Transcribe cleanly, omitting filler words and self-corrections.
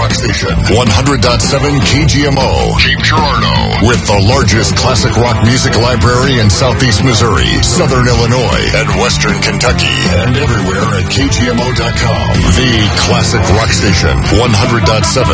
rock station, 100.7 KGMO, Cape Girardeau, with the largest classic rock music library in Southeast Missouri, Southern Illinois, and Western Kentucky, and everywhere at KGMO.com. The classic rock station, 100.7